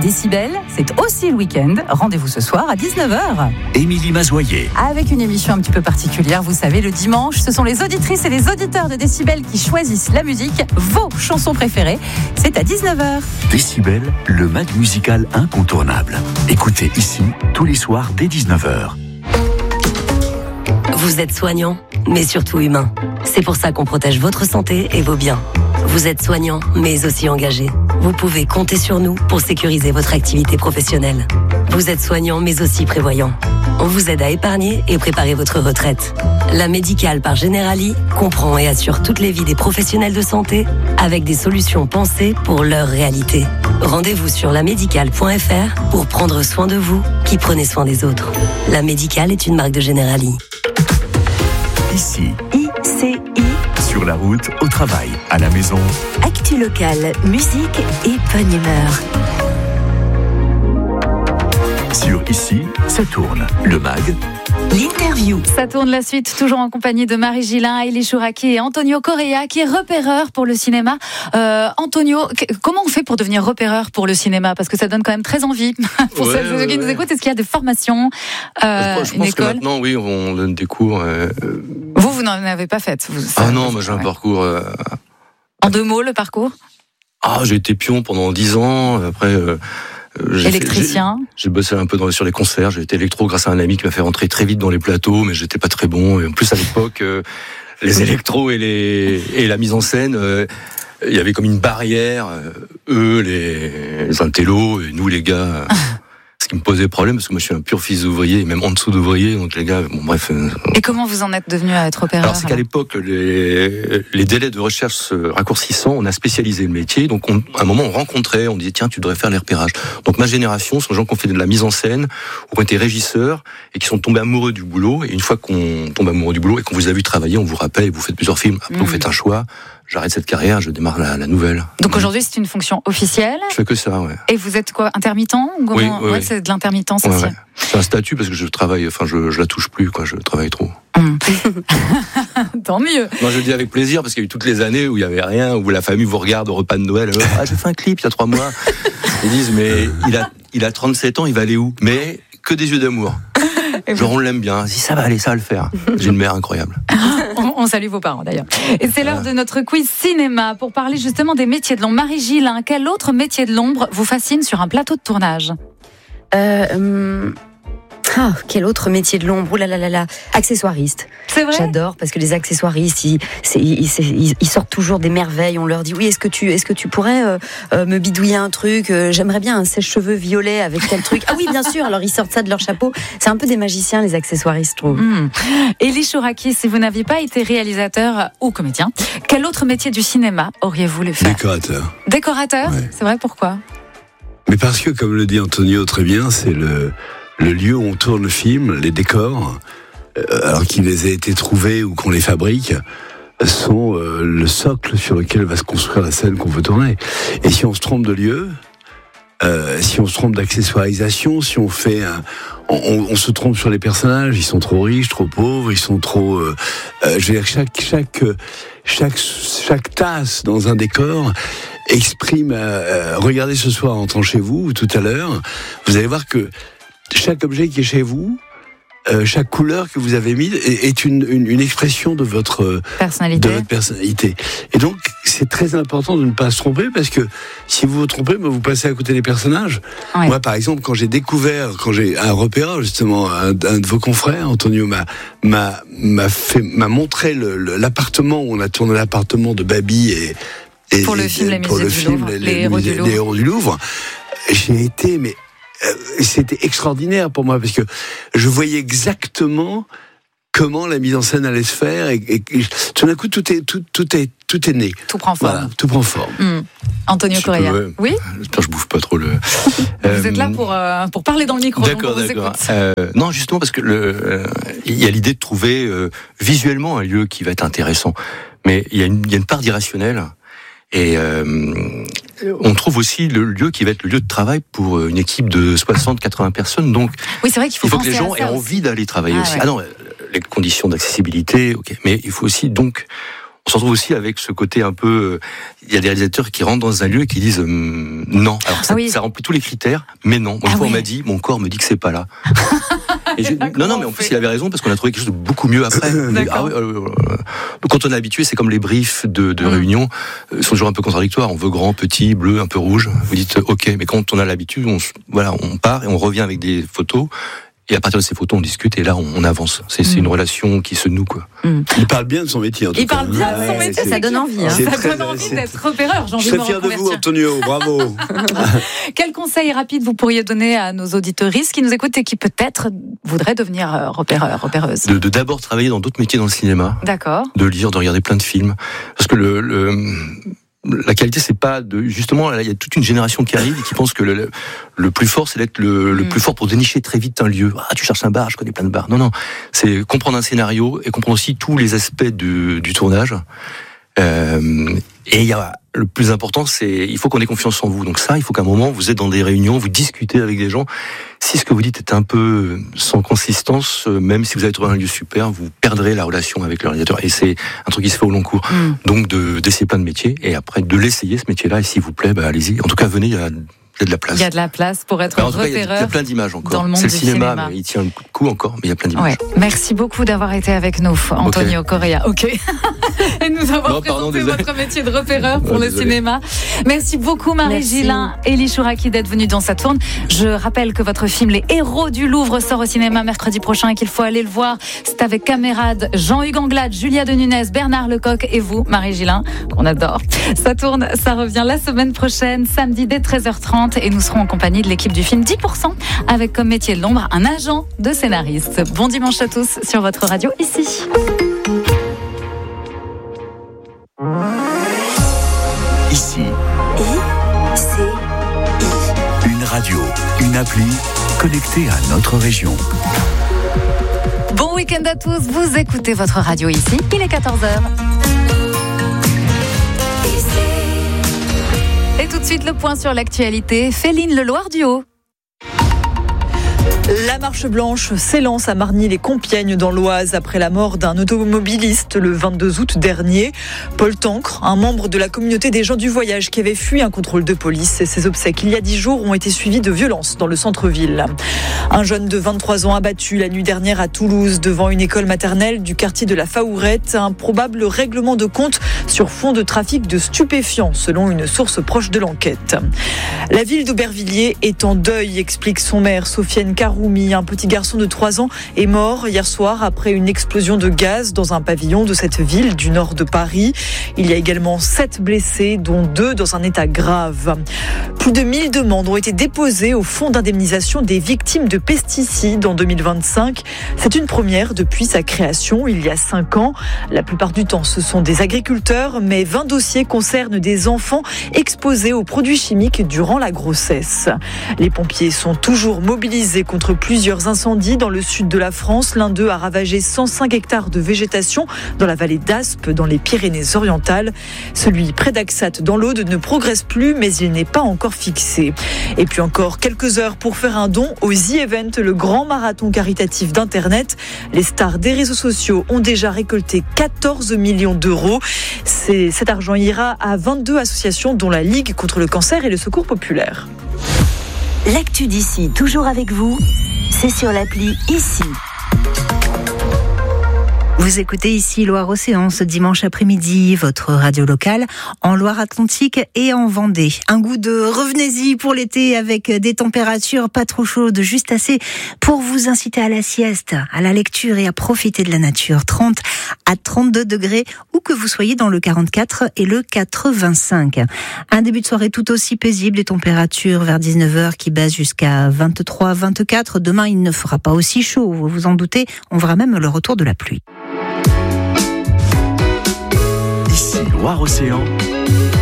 Décibel, c'est aussi le week-end. Rendez-vous ce soir à 19h. Émilie Mazoyer. Avec une émission un petit peu particulière, vous savez, le dimanche, ce sont les auditrices et les auditeurs de Décibel qui choisissent la musique, vos chansons préférées. C'est à 19h. Décibel, le mag musical incontournable. Écoutez ici, tous les soirs dès 19h. Vous êtes soignant, mais surtout humain. C'est pour ça qu'on protège votre santé et vos biens. Vous êtes soignant, mais aussi engagé. Vous pouvez compter sur nous pour sécuriser votre activité professionnelle. Vous êtes soignant, mais aussi prévoyant. On vous aide à épargner et préparer votre retraite. La Médicale par Generali comprend et assure toutes les vies des professionnels de santé avec des solutions pensées pour leur réalité. Rendez-vous sur lamédicale.fr pour prendre soin de vous qui prenez soin des autres. La Médicale est une marque de Generali. Ici, ICI. sur la route, au travail, à la maison. Actu locale, musique et bonne humeur. Sur Ici, ça tourne. Le mag, L'interview. Ça tourne la suite, toujours en compagnie de Marie Gillin, Elie Chouraki et Antonio Correa, qui est repéreur pour le cinéma. Antonio, comment on fait pour devenir repéreur pour le cinéma ? Parce que ça donne quand même très envie. Pour ceux qui nous écoutent, est-ce qu'il y a des formations, je une pense école ? que maintenant, oui, on donne des cours. Vous n'en avez pas fait. Non, moi j'ai un parcours. En 2 mots, le parcours ? J'ai été pion pendant 10 ans. Après, électricien. J'ai bossé un peu sur les concerts. J'ai été électro grâce à un ami qui m'a fait rentrer très vite dans les plateaux, mais j'étais pas très bon. Et en plus, à l'époque, les électros et la mise en scène, il y avait comme une barrière. Eux, les intellos, et nous, les gars. Ce qui me posait problème, parce que moi je suis un pur fils d'ouvrier, même en dessous d'ouvrier, donc les gars, bon bref. Et comment vous en êtes devenu à être repéreur ? Alors c'est qu'à l'époque, les délais de recherche se raccourcissant, on a spécialisé le métier, donc à un moment on rencontrait, on disait tiens tu devrais faire les repérages. Donc ma génération, ce sont des gens qui ont fait de la mise en scène, ou qui ont été régisseurs, et qui sont tombés amoureux du boulot, et une fois qu'on tombe amoureux du boulot, et qu'on vous a vu travailler, on vous rappelle, et vous faites plusieurs films, après vous faites un choix, j'arrête cette carrière, je démarre la nouvelle. Donc aujourd'hui c'est une fonction officielle ? Je fais que ça, ouais. Et vous êtes quoi, intermittent ? Oui. C'est de l'intermittence aussi. Ouais. C'est un statut parce que je travaille, je la touche plus, quoi, je travaille trop. Tant mieux. Moi je le dis avec plaisir parce qu'il y a eu toutes les années où il y avait rien, où la famille vous regarde au repas de Noël, j'ai fait un clip il y a 3 mois. Ils disent mais il a 37 ans, il va aller où ? Mais que des yeux d'amour. Genre on l'aime bien, si ça va aller, ça va le faire. J'ai une mère incroyable. On salue vos parents d'ailleurs. Et c'est l'heure de notre quiz cinéma pour parler justement des métiers de l'ombre. Marie Gillin, quel autre métier de l'ombre vous fascine sur un plateau de tournage ? Quel autre métier de l'ombre ? Ouh là là là là. Accessoiriste. C'est vrai ? J'adore parce que les accessoiristes, ils sortent toujours des merveilles. On leur dit oui, est-ce que tu pourrais me bidouiller un truc ? J'aimerais bien un sèche-cheveux violet avec tel truc. Ah oui, bien sûr. Alors ils sortent ça de leur chapeau. C'est un peu des magiciens, les accessoiristes, je trouve. Elie Chouraki, si vous n'aviez pas été réalisateur ou comédien, quel autre métier du cinéma auriez-vous voulu faire ? Décorateur. Décorateur ? Ouais. C'est vrai, pourquoi ? Mais parce que, comme le dit Antonio très bien, c'est le lieu où on tourne le film, les décors, alors qu'ils aient été trouvés ou qu'on les fabrique, sont le socle sur lequel va se construire la scène qu'on veut tourner. Et si on se trompe de lieu, si on se trompe d'accessoirisation, si on fait on se trompe sur les personnages, ils sont trop riches, trop pauvres, ils sont trop... je veux dire, chaque tasse dans un décor exprime... regardez ce soir en entrant chez vous, ou tout à l'heure, vous allez voir que chaque objet qui est chez vous, chaque couleur que vous avez mise est une expression de votre personnalité. Et donc, c'est très important de ne pas se tromper, parce que si vous vous trompez, vous passez à côté des personnages. Ouais. Moi, par exemple, quand j'ai un repéreur, justement, un de vos confrères, Antonio, m'a montré l'appartement où on a tourné l'appartement de Babi et pour le film Les Héros du Louvre. J'ai été, c'était extraordinaire pour moi, parce que je voyais exactement comment la mise en scène allait se faire, et tout d'un coup tout est né. Tout prend forme. Voilà, tout prend forme. Antonio Correa. Oui. J'espère que je bouffe pas trop le. Vous êtes là pour parler dans le micro. D'accord. Non, justement parce que il y a l'idée de trouver visuellement un lieu qui va être intéressant, mais il y a une part d'irrationnel. Et on trouve aussi le lieu qui va être le lieu de travail pour une équipe de 60-80 personnes. Donc, oui, c'est vrai qu'il faut que les gens aient envie d'aller travailler aussi. Ouais. Ah non, les conditions d'accessibilité, ok. Mais il faut aussi, donc, On se retrouve aussi avec ce côté un peu... Il y a des réalisateurs qui rentrent dans un lieu et qui disent non. Alors ça remplit tous les critères, mais non. Une fois, on m'a dit, mon corps me dit que c'est pas là. Non, mais en plus, il avait raison, parce qu'on a trouvé quelque chose de beaucoup mieux après. Quand on est habitué, c'est comme les briefs de réunion, ils sont toujours un peu contradictoires. On veut grand, petit, bleu, un peu rouge. Vous dites, ok, mais quand on a l'habitude, on part et on revient avec des photos. Et à partir de ces photos, on discute et là, on avance. C'est une relation qui se noue, quoi. Il parle bien de son métier, en tout cas. Il parle bien de son métier. Ça donne envie. Ça donne envie d'être repéreur. Je suis fier de vous, Antonio. Bravo. Quel conseil rapide vous pourriez donner à nos auditeuristes qui nous écoutent et qui peut-être voudraient devenir repéreur, repéreuse? De d'abord travailler dans d'autres métiers dans le cinéma. D'accord. De lire, de regarder plein de films. Parce que la qualité, c'est pas de... Justement, là, il y a toute une génération qui arrive et qui pense que le plus fort, c'est d'être le plus fort pour dénicher très vite un lieu. Ah, tu cherches un bar, je connais plein de bars. Non, c'est comprendre un scénario et comprendre aussi tous les aspects du tournage. Et le plus important, il faut qu'on ait confiance en vous. Donc ça, il faut qu'à un moment, vous êtes dans des réunions, vous discutez avec des gens. Si ce que vous dites est un peu sans consistance, même si vous avez trouvé un lieu super, vous perdrez la relation avec le réalisateur. Et c'est un truc qui se fait au long cours. Donc d'essayer plein de métiers et après de l'essayer ce métier-là. Et s'il vous plaît, allez-y. En tout cas, venez, il y a de la place. Il y a de la place pour être repéreur. Il y a plein d'images encore. Dans le monde c'est le du cinéma, mais il tient le coup encore, mais il y a plein d'images. Ouais. Merci beaucoup d'avoir été avec nous, Antonio Correa. Ok. Et nous avons présenté votre métier de repéreur pour le cinéma. Merci beaucoup, Marie Gillin et Elie Chouraki d'être venus dans cette tourne. Je rappelle que votre film Les Héros du Louvre sort au cinéma mercredi prochain et qu'il faut aller le voir. C'est avec camarades Jean-Hugues Anglade, Julia de Nunez, Bernard Lecoq et vous, Marie Gillin, qu'on adore. Ça tourne, ça revient la semaine prochaine, samedi dès 13h30. Et nous serons en compagnie de l'équipe du film 10% avec comme métier de l'ombre un agent de scénariste. Bon dimanche à tous sur votre radio ici. Ici. Une radio, une appli connectée à notre région. Bon week-end à tous, vous écoutez votre radio ici, il est 14h. Et tout de suite, le point sur l'actualité. Féline Leloir-du-Haut. La marche blanche s'élance à Margny-les-Compiègnes dans l'Oise après la mort d'un automobiliste le 22 août dernier. Paul Tancre, un membre de la communauté des gens du voyage qui avait fui un contrôle de police, et ses obsèques il y a 10 jours ont été suivies de violences dans le centre-ville. Un jeune de 23 ans abattu la nuit dernière à Toulouse devant une école maternelle du quartier de la Faourette. Un probable règlement de compte sur fond de trafic de stupéfiants selon une source proche de l'enquête. La ville d'Aubervilliers est en deuil, explique son maire Sofiane Karoumi. Un petit garçon de 3 ans est mort hier soir après une explosion de gaz dans un pavillon de cette ville du nord de Paris. Il y a également 7 blessés, dont 2 dans un état grave. Plus de 1000 demandes ont été déposées au fonds d'indemnisation des victimes de pesticides en 2025. C'est une première depuis sa création il y a 5 ans. La plupart du temps, ce sont des agriculteurs, mais 20 dossiers concernent des enfants exposés aux produits chimiques durant la grossesse. Les pompiers sont toujours mobilisés contre plusieurs incendies dans le sud de la France. L'un d'eux a ravagé 105 hectares de végétation dans la vallée d'Aspe, dans les Pyrénées-Orientales. Celui près d'Axat, dans l'Aude, ne progresse plus, mais il n'est pas encore fixé. Et puis encore quelques heures pour faire un don au The Event, le grand marathon caritatif d'Internet. Les stars des réseaux sociaux ont déjà récolté 14 millions d'euros. Cet argent ira à 22 associations, dont la Ligue contre le cancer et le Secours populaire. L'actu d'ici, toujours avec vous, c'est sur l'appli Ici. Vous écoutez ici Loire-Océan ce dimanche après-midi, votre radio locale en Loire-Atlantique et en Vendée. Un goût de revenez-y pour l'été avec des températures pas trop chaudes, juste assez pour vous inciter à la sieste, à la lecture et à profiter de la nature. 30 à 32 degrés, où que vous soyez dans le 44 et le 85. Un début de soirée tout aussi paisible, des températures vers 19h qui baissent jusqu'à 23, 24. Demain, il ne fera pas aussi chaud, vous vous en doutez, on verra même le retour de la pluie. Ici Loire-Océan,